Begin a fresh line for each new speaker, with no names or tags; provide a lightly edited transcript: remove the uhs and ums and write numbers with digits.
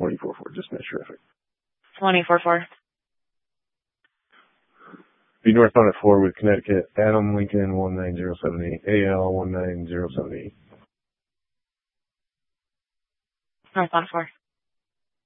24-4, just make traffic.
24-4.
Be northbound at 4 with Connecticut, Adam Lincoln 19078, AL 19078.
Northbound 4.